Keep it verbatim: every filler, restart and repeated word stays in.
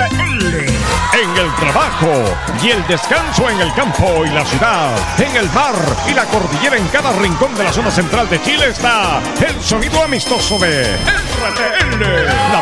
L. En el trabajo y el descanso en el campo y la ciudad, en el mar y la cordillera, en cada rincón de la zona central de Chile está el sonido amistoso de R T L. La